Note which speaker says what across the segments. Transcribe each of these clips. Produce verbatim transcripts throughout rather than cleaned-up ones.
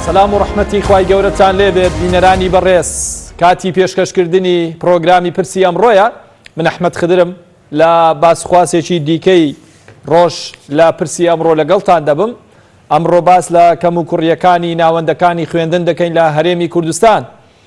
Speaker 1: سلام و ڕەحمەتی خوای گەورەتان لێبێت بینەرانی بەڕێز. کاتی پێشکەشکردنی پرۆگرامی پرسی ئەمڕۆیە. من ئەحمەد خدرم لە باسخواسێکی دیکەی ڕۆژ لە پرسی ئەمڕۆ لەگەڵتان دەبم. ئەمڕۆ باس لە کەم و کوڕیەکانی ناوەندەکانی خوێندن دەکەین لە هەرێمی کوردستان.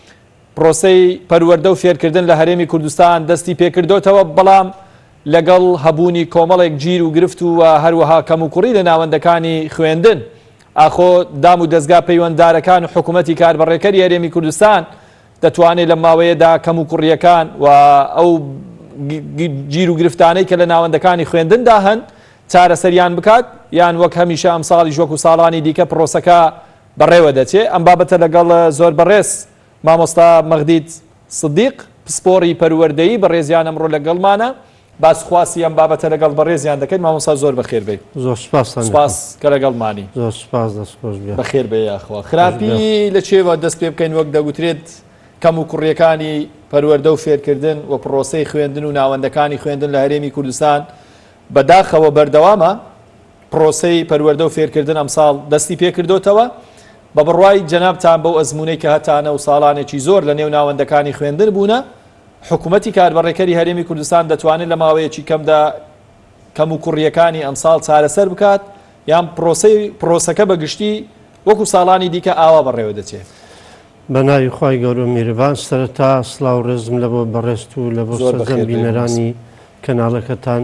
Speaker 1: پرۆسەی پەروەردە و فێرکردن لە هەرێمی کوردستان دەستی پێکردوتەوە، بەڵام لەگەڵ هەبوونی کۆمەڵێک گیر و گرفت و هەروەها کەم و کوڕی لە ناوەندەکانی خوێندن، ئاخۆ دام و دەستگا پەیوەنددارەکان و حکوومەتی کاربڕێکەری هەرێمی کوردستان دەتوانێت لە ماوەیەدا کەم و کوڕیەکان و ئەو گیر و گرفتانەی کە لە ناوەندەکانی خوێندندا هەن چارەسەریان بکات، یان وەک هەمیشە ئەم ساڵی وەکو ساڵانی دیکە پرۆسەکە بەڕێوە دەچێت. ئەم بابەتە لەگەڵ زۆر بەڕێز مامۆستا مەغدید سدیق پسپۆڕی پەروەردەیی بەڕێزیان ئەمڕۆ لەگەڵمانە. باسخواسی ئەم بابەتە لەگەڵ بەڕێزیان دەکەین. مامۆستا زۆر بەخێر بێت.
Speaker 2: زۆر سپاس
Speaker 1: سپاس کە لەگەڵمانی.
Speaker 2: زۆر سپاس دەستخۆش بێت.
Speaker 1: بەخێر بێ یاخوا. خراپی لە چێوە دەست پێ بکەین وەک دەگوترێت کەم و کوڕیەکانی پەروەردە و فێرکردن و پرۆسەی خوێندن و ناوەندەکانی خوێندن لە هەرێمی کوردستان بەداخەوە بەردەوامە. پرۆسەی پەروەردە و فێرکردن ئەمساڵ دەستی پێکردوتەوە بە بڕوای جەنابتان بەو ئەزمونەی کە هەتانە و ساڵانێکی زۆر لە نێو ناوەندەکانی خوێندن بوونە. حکوومەتی کاربڕێکەری هەرێمی کوردستان دەتوانێت لە ماوەیەکی کەمدا کەم و کوڕیەکانی ئەمساڵ چارەسەر بکات، یان پرۆسەی پرۆسەکە بەگشتی وەکو ساڵانی دیکە ئاوا بەڕێوە دەچێت.
Speaker 2: بە ناوی خوای گەورە و میرڤان سەرەتا سڵاو و ڕێزم لە بۆ بەڕێست و لە بۆ سەرجەم بینەرانی کەناڵەکەتان.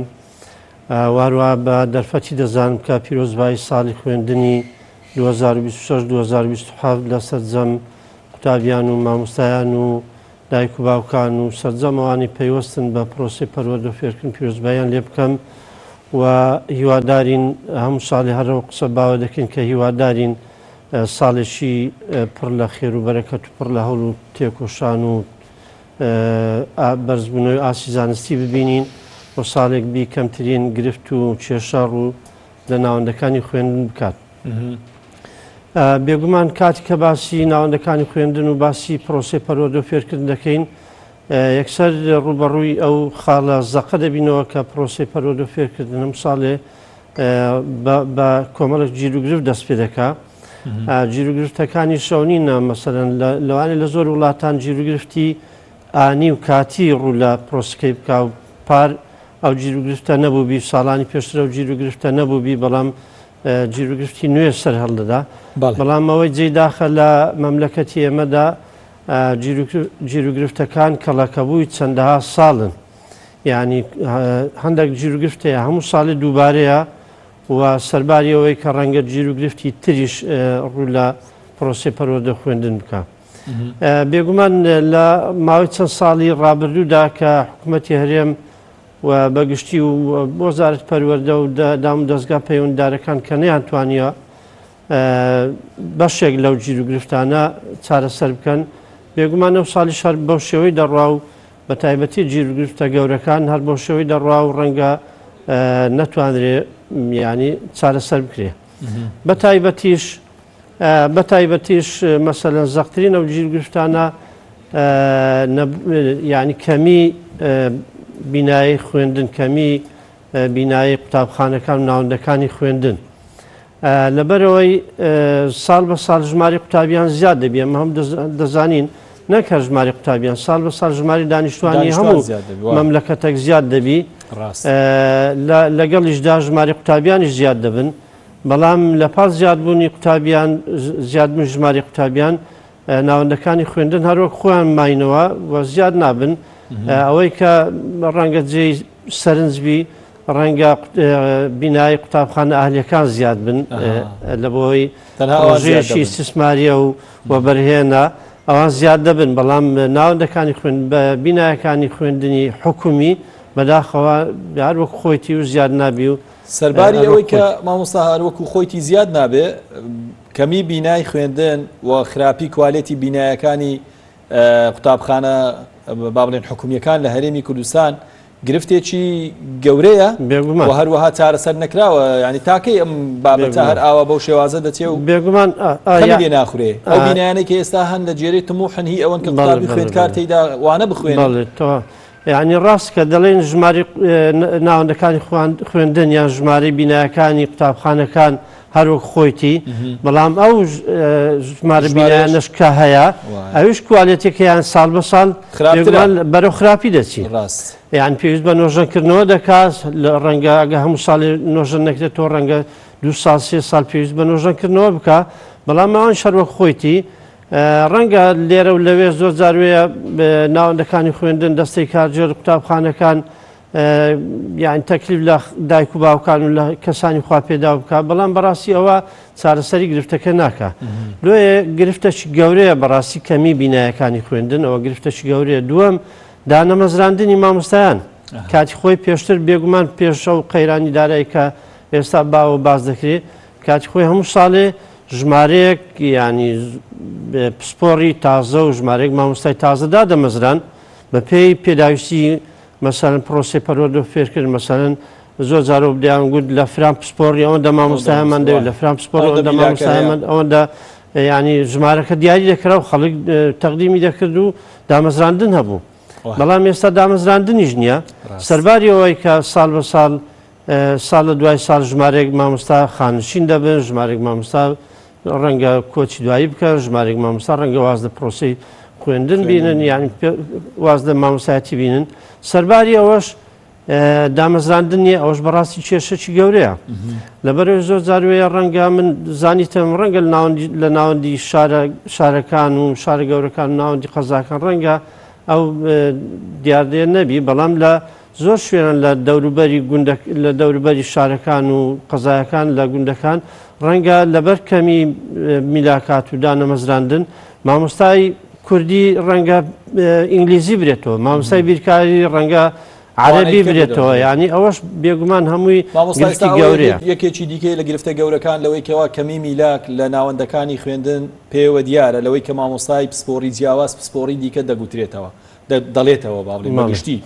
Speaker 2: وارووا بە دەرفەتی دەزانم کە پیرۆزبایی ساڵی خوێندنی دوو هەزار و بیست و شەش دوو هەزار و بیست و سێ لە سەرجەم قوتابیان و مامۆستایان و دایک و باوکان و سەرجەمەوانی پەیوەستن بە پرۆسی پەروەردە و فێرکردن پیرۆزباییان لێ بکەم و هیوادارین هەموو ساڵی هەرەوە قسە باوە دەکەین کە هیوادارین ساڵێکی پڕ لە خێر و بەرەکەت و پڕ لە هەوڵ و تێکۆشان و بەرزبوونەوەی ئاسی زانستی ببینین و ساڵێک بی کەمترین گرفت و کێشەڕ و لە ناوەندەکانی خوێندن بکات. بێگومان کاتی کە باسی ناوەندەکانی خوێندن و باسی پرۆسی پەروەردە و فێرکردن دەکەین، یەکسەر ڕوبەڕووی ئەو خاڵە زەقە دەبینەوە کە پرۆسی پەروەردە و فێرکردن ئەم ساڵێ بە کۆمەڵێک گیر و گرفت دەست پێ دەکات. گیر و گرفتەکانی شەونینە، مەسەرەن لەوانێ لە زۆر وڵاتان گیر و گرفتی ئانی و کاتی ڕوو لە پرۆسەکەی بکا و پار ئەو گیر و گرفتە نەبووبی، ساڵانی پێشترە و گیر و گرفتە نەبووبی، بەڵام گیر و گرفتی نوێ سەر هەڵدەدا. بەڵام ئەوەی جێی داخە لە مەملەکەتی ئێمەدا گیر و گرفتەکان کەڵەکەبووی چەندەها ساڵن، یعنی هەندێک گیر و گرفتەیە هەموو ساڵی دووبارەیە و سەرباری ئەوەی کە ڕەنگە گیر و گرفتی تریش ڕوو لە پرۆسی پەروەردە خوێندن بکە. بێگومان لە ماوەی چەند ساڵی ڕابردوودا کە حکوومەتی هەرێم و بەگشتی و وەزارەت پەروەردە و دام و دەستگا پەیوەنددارەکان کە نەیانتوانیوە بەشێک لەو گیر و گرفتانە چارەسەر بکەن، بێگومان ئەو ساڵی شەر بەو شێوەی دەڕوا و بە تایبەتی گیر و گرفتە گەورەکان هەر بەو شێوەی دەڕوا و ڕەنگە نەتوانرێ ینی چارەسەر بکرێ. بە تایبەتیش بە تایبەتیش مەسەلەن زەقترین ئەو گیر و گرفتانە ینی کەمی بینایی خوێندن، کەمی بینایی قوتابخانەکان و ناوەندەکانی خوێندن. لەبەرەوەی ساڵ بە ساڵ ژماری قوتابیان زیاد دەبێ، ئەمە هەم دەزانین نەکە ژماری قوتابیان ساڵ بە ساڵ ژماری دانیشتوانی هەموو مەملەکەتێک زیاد دەبی، لەگەڵیشدا ژماری قوتابیانیش زیاد دەبن، بەڵام لە پاس زیادبوونی قوتابیان زیادبوون ژماری قوتابیان ناوەندەکانی خوێندن هەروەک خۆیان ماینەوە و زیاد نابن. ئەوەی کە ڕەنگە جێی سەرنجبی ڕەنگە بینایی قوتابخانە ئاهلیەکان زیاد بن لە بۆی ڕۆژێشی استثماریە و وەبەرهێنە ئەوان زیاد دەبن، بەڵام ناوەندەکانی خوێن بە بینایەکانی خوێندنی حکومی بەداخەوە هەروەکو خۆیتی و زیاد نابی و
Speaker 1: سەرباری ئەوەی کە مامۆستا هەروەکو خۆیتی زیاد نابێ، کەمی بینای خوێندن و خراپی کوالێتی بینایەکانی قوتابخانە با بڵێن حکومیەکان لە هەرێمی کوردستان گرفتێکی گەورەیە و هەروەها چارەسەر نەکراوە، ینی تاکەی ئەم بابەتە هەر ئاوا بەو شێوازە دەچێ و
Speaker 2: بێگومان
Speaker 1: لێ ناخورێ. ئەو بینایانەی کە ئێستا هەن لە جێرەی تموحن هی ئەوەن کە قوتابی خوێندکار تێیدا وانە بخوێنێت.
Speaker 2: یعنی ڕاست کە دەڵێن ژماری ناوەندەکانی خوێندن یان ژماری بینایەکانی قوتابخانەکان هەروک خۆیتی بەڵام ئەو ژمارە بینایانش کە هەیە ئەوش کوالێتێکیان ساڵ بە ساڵ بەرەو خراپی دەچین یان پێویست بە نۆژەنکردنەوە دەکات لە ڕەنگە ئەگە هەموو ساڵی نۆژەن نەکرێتەوە ڕەنگە دو سال سێ ساڵ پێویست بە نۆژەنکردنەوە بکە بەڵام ئەوان شەروەک خۆیتی ڕەنگە لێرە و لەوێ زۆر جاروەیە ناوەندەکانی خوێندن دەستەی کارژێر قوتابخانەکان یان تەکلیف لە دایک و باوکان و لە کەسانی خوا پێدا بکە بەڵام بەڕاستی ئەوە چارەسەری گرفتەکە ناکە لۆیە گرفتەی گەورەیە بەڕاستی کەمی بینایەکانی خوێندن ئەوە گرفتەی گەورەیە دووەم دانەمەزراندنی مامۆستایان کاتی خۆی پێشتر بێگومان پێشە و قەیرانی دارایی کە ئێستا باوە باز دەکرێت کاتی خۆی هەموو ساڵێ ژمارەیەک ینی پسپۆڕی تازە و ژمارەیەک مامۆستای تازەدا دەمەزران بە پێی پێداویستی مەسەڵەن پرۆسەی پەروەردە و فێرکردن مەسەڵەن زۆر جارە بدەیان گوت لە فران پسپۆڕی ئەوەندە مامۆستایەمان دەوێت لە فران پسپۆڕ ئەوەندە مامۆستایەمان ئەوەندە ینی ژمارەکە دیاری دەکرا و خەڵک تەقدیمی دەکرد و دامەزراندن هەبوو بەڵام ئێستا دامەزراندنیش نییە سەرباری ئەوەی کە ساڵ بە ساڵ ساڵ لە دوای ساڵ ژمارێک مامۆستا خانشین دەبن ژمارێک مامۆستا ڕەنگە کۆچی دوایی بکە ژمارێک مامۆستا ڕەنگە واز لە پرۆسی خوێندن بینن یانی واز لە مامۆستایەتی بینن سەرباری ئەوەش دامەزراندن نیە ئەوەش بەڕاستی کێشەی گەورەیە لەبەرەوەی زۆر جاروەیە ڕەنگە من زانیتم ڕەنگە لە ناوەندی شارەکان و شارە گەورەکان و ناوەندی قەزاکان ڕەنگە ئەو دیاردەیە نەبی بەڵام لە زۆر شوێنن لە دەوروبەری لە دەوروبەری شارەکان و قەزایەکان لە گوندەکان ڕەنگە لەبەر کەمی میلاکات و دانەمەزراندن مامۆستای کوردی ڕەنگە ئینگلیزی برێتەوە مامۆستای بیرکاری ڕەنگە عەرەبی برێتەوە ینی ئەوەش بێگومان هەمووی گرفتی گەورەیە
Speaker 1: یەکێکی دیکەی لە گرفتە گەورەکان لەوەی کەوا کەمی میلاک لە ناوەندەکانی خوێندن پێوە دیارە لەوەی کە مامۆستای پسپۆڕی جیاواز پسپۆڕی دیکە دەگوترێتەوە دەڵێتەوە باڵێ مەگشتی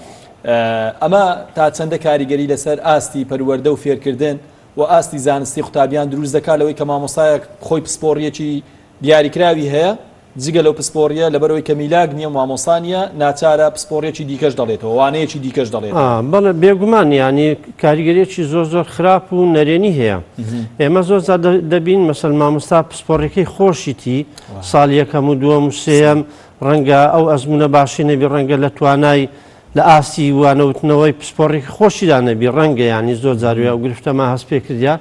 Speaker 1: ئەمە تا چەندە کاریگەری لەسەر ئاستی پەروەردە و فێرکردن و ئاستی زانستی قوتابیان دروست دەکات لەوەی کە مامۆستایەک خۆی پسپۆڕیەکی دیاریکراوی هەیە جگە لەو پسپۆریە لەبەرەوەی کە میلاک نییە مامۆسانیە ناچارە پسپۆڕێکی دیکەش دەڵێتەوە وانەیەکی دیکەش دەڵێت
Speaker 2: بەڵێ بێگومان ینی کاریگەریەکی زۆر زۆر خراپ و نەرێنی هەیە ئێمە زۆر دەبین مەسەل مامۆستا پسپۆڕەکەی خۆشیتی ساڵ یەکەم و دووەم و سێەم ڕەنگە ئەو ئەزمونە باشی نەبی ڕەنگە لە توانای لە ئاستی وانەوتنەوەی پسپۆڕێکی خۆشیدا نەبی ڕەنگە ینی زۆر جاروێ و گرفتەما هەست پێ کردیا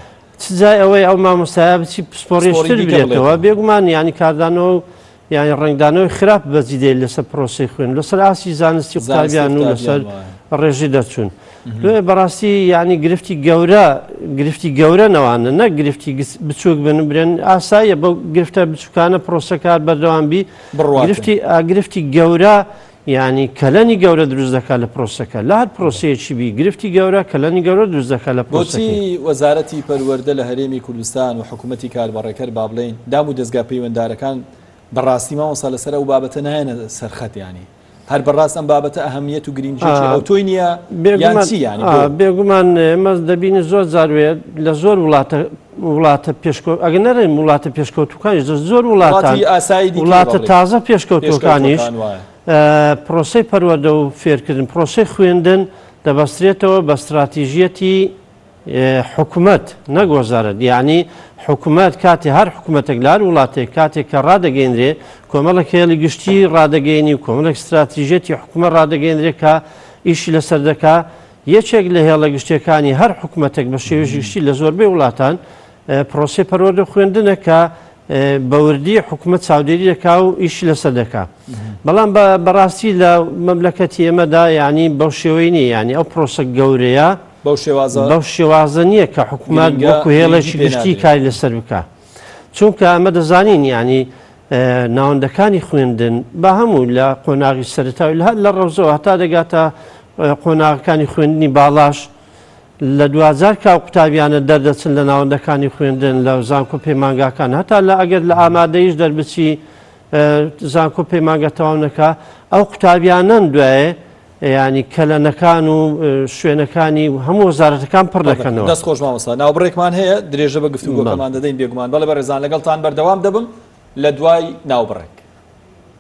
Speaker 2: چجای ئەوەی ئەو مامۆستایە بچی پسپۆڕێشتر بێتەوە بێگومان ینی کاردانەوە یانی ڕنگدانەوەی خراپ بەجی دێت لەسەر پرۆسی خوێن لەسەر ئاسی زانستی قوتابیان و لەسەر ڕێژی دەچوون لێ بەڕاستی ینی گرفتی گەورە گرفتی گەورە نەوانە نەک گرفتی بچووک بن برێن ئاساییە بەو گرفتە بچووکانە پرۆسەکار بەردەوام بی گرفتی گرفتی گەورە ینی کەلەنی گەورە دروست دەکات لە پرۆسەکە لە هەر پرۆسەیەکی بی گرفتی گەورە کەلەنی گەورە دروست دەکات لە
Speaker 1: پرۆسی وەزارەتی پەروەردە لە هەرێمی کوردستان و حکوومەتی کاربڕێکەر با بڵێن دام و دەستگا پەیوەنددارەکان بەڕاستی مامۆستا لەسەر ئەو بابەتە نایەنە سەرخەت ینی هەر بەڕاست ئەم بابەتە ئەهەمیەت و گرنگجێکی ئەو تۆی نییە
Speaker 2: بێگومان ئێمە دەبینی زۆر جاروێ لە زۆر وڵاتە وڵاتە پێشکۆ ئەگە نەرێن وڵاتە پێشکەوتوەکانی زۆر وڵاتی وڵاتە تازە پێشکەوتوەکانیش پرۆسی پەروەردە و فێرکردن پرۆسی خوێندن دەبەسترێتەوە بە استراتیژیەتی حکوومەت نەک وەزارەت یعنی حکوومەت کاتی هەر حکوومەتێک لار وڵاتێک کاتێک کە ڕدەگەیەنرێ کۆمەڵک هێڵی گشتی ڕدەگەینی و کۆمەڵک استراتیژێتی حکوومەت ڕدەگەیەنرێ کە ئیشی لەسەر دەکا یەکێک لە هێڵە گشتەکانی هەر حکوومەتێک بە شێوەژی گشتی لە زۆربەی وڵاتان پرۆسی پەروەردە خوێندنە کە بەوردی حکوومەت چاودێری دەکا و ئیشی لەسەر دەکا بەڵام بەڕاستی لە مەملەکەتی ئێمەدا ینی بەو شێوەی نیە ینی ئەو پرۆسە گەورەیە بەو شێوازە نییە کە حکوومەت وەکو هێڵێکی گشتی کاری لەسەر بکە چونکە ئەمە دەزانین ینی ناوەندەکانی خوێندن بە هەموو لە قۆناغی سەرەتاوی هەر لە ڕەوزەوە هەتا دەگاتە قۆناغەکانی خوێندنی باڵاش لە دوزار کا قوتابیانە دەردەچن لە ناوەندەکانی خوێندن لە زانکۆ پەیمانگاکان هەتا لە ئەگەر لە ئامادەیش دەربچی زانکۆ پەیمانگە تەواو ئەو قوتابیانەن دوایە ینی کەلەنەکان و شوێنەکانی هەموو وەزارەتەکان پڕ دەکەنەوە
Speaker 1: دەست خۆش مامۆستا ناوبڕێکمان هەیە درێژە بە گفتوگۆکەمان دەدەین بێگومان بەڵێ بەڕێزان لەگەڵتان بەردەوام دەبم لە دوای ناوبڕێک